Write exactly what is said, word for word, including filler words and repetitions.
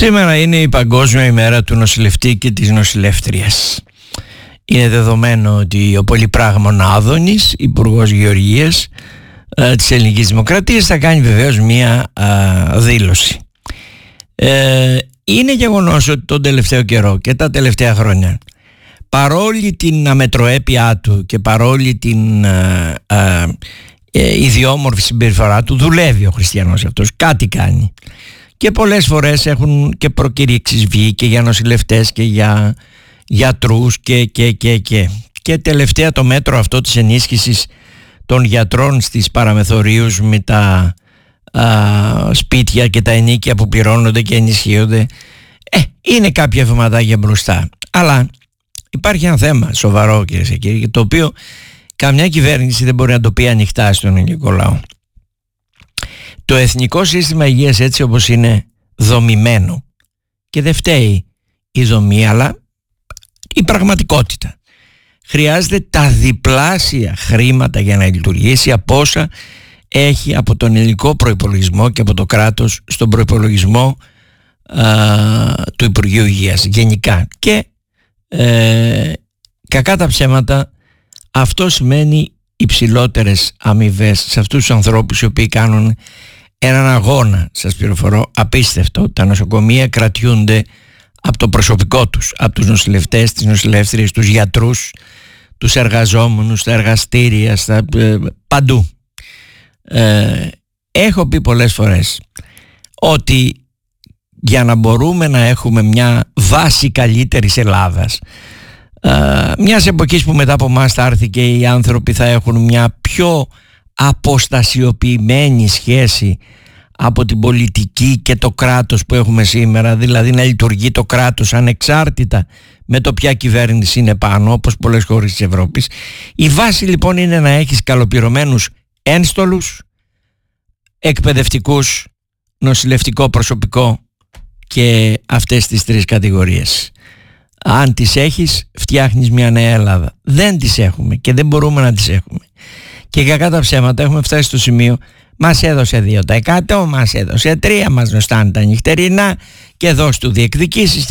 Σήμερα είναι η Παγκόσμια ημέρα του νοσηλευτή και της νοσηλεύτριας. Είναι δεδομένο ότι ο Πολυπράγμων Άδωνης, Υπουργός Γεωργίας ε, της Ελληνικής Δημοκρατίας, θα κάνει βεβαίως μία α, δήλωση. Ε, είναι γεγονός ότι τον τελευταίο καιρό και τα τελευταία χρόνια, παρόλη την αμετροέπειά του και παρόλη την α, α, ε, ιδιόμορφη συμπεριφορά του, δουλεύει ο χριστιανός αυτός, κάτι κάνει. Και πολλές φορές έχουν και προκηρύξεις βγει και για νοσηλευτές και για γιατρούς και και και και και τελευταία το μέτρο αυτό της ενίσχυσης των γιατρών στις παραμεθορίους με τα α, σπίτια και τα ενοίκια που πληρώνονται και ενισχύονται. Ε, είναι κάποια βηματάκια μπροστά, αλλά υπάρχει ένα θέμα σοβαρό, κυρίες και κύριοι, το οποίο καμιά κυβέρνηση δεν μπορεί να το πει ανοιχτά στον ελληνικό λαό. Το εθνικό σύστημα υγείας, έτσι όπως είναι δομημένο, και δεν φταίει η δομή αλλά η πραγματικότητα, χρειάζεται τα διπλάσια χρήματα για να λειτουργήσει από όσα έχει από τον ελληνικό προϋπολογισμό και από το κράτος στον προϋπολογισμό α, του Υπουργείου Υγείας γενικά. Και ε, κακά τα ψέματα, αυτό σημαίνει υψηλότερες αμοιβές σε αυτούς τους ανθρώπους οι οποίοι κάνουν έναν αγώνα, σας πληροφορώ, απίστευτο. Τα νοσοκομεία κρατιούνται από το προσωπικό τους, από τους νοσηλευτές, τις νοσηλεύτριες, τους γιατρούς, τους εργαζόμενους, στα εργαστήρια, στα, ε, παντού. Ε, έχω πει πολλές φορές ότι για να μπορούμε να έχουμε μια βάση καλύτερης Ελλάδας, Uh, μιας εποχής που μετά από εμάς θα έρθει και οι άνθρωποι θα έχουν μια πιο αποστασιοποιημένη σχέση από την πολιτική και το κράτος που έχουμε σήμερα, δηλαδή να λειτουργεί το κράτος ανεξάρτητα με το ποια κυβέρνηση είναι πάνω, όπως πολλές χώρες της Ευρώπης. Η βάση λοιπόν είναι να έχεις καλοπληρωμένους ένστολους, εκπαιδευτικούς, νοσηλευτικό προσωπικό και αυτές τις τρεις κατηγορίες. Αν τις έχεις, φτιάχνεις μια νέα Ελλάδα. Δεν τις έχουμε και δεν μπορούμε να τις έχουμε. Και κακά τα ψέματα έχουμε φτάσει στο σημείο, μας έδωσε δύο τοις εκατό, μας έδωσε τρία, μας νοστάνε τα νυχτερινά και δώσ' του διεκδικήσεις.